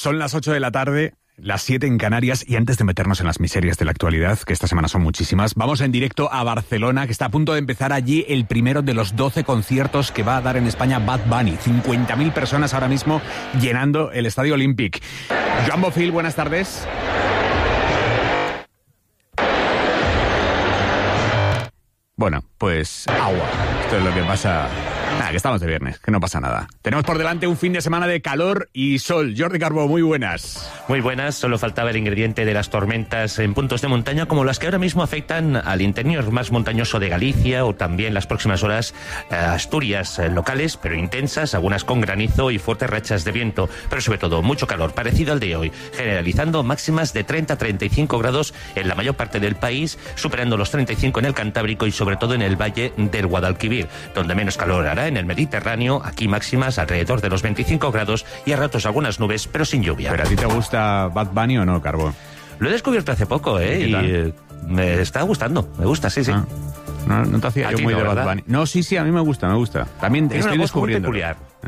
Son las 8 de la tarde, las 7 en Canarias, y antes de meternos en las miserias de la actualidad, que esta semana son muchísimas, vamos en directo a Barcelona, que está a punto de empezar allí el primero de los 12 conciertos que va a dar en España Bad Bunny. 50.000 personas ahora mismo llenando el Estadio Olímpic. Joan Bofil, buenas tardes. Bueno, pues agua. Esto es lo que pasa. Nada, que estamos de viernes, que no pasa nada. Tenemos por delante un fin de semana de calor y sol. Jordi Carbó, muy buenas. Muy buenas, solo faltaba el ingrediente de las tormentas en puntos de montaña como las que ahora mismo afectan al interior más montañoso de Galicia o también las próximas horas Asturias, locales pero intensas, algunas con granizo y fuertes rachas de viento, pero sobre todo mucho calor, parecido al de hoy, generalizando máximas de 30-35 grados en la mayor parte del país, superando los 35 en el Cantábrico y sobre todo en el valle del Guadalquivir, donde menos calor hará en el Mediterráneo, aquí máximas alrededor de los 25 grados y a ratos algunas nubes, pero sin lluvia. ¿Pero a ti te gusta Bad Bunny o no, Carbó? Lo he descubierto hace poco, y me está gustando, me gusta, sí. No te hacía yo muy de Bad Bunny. No, sí, a mí me gusta. También tiene estoy una voz muy descubriendo. peculiar.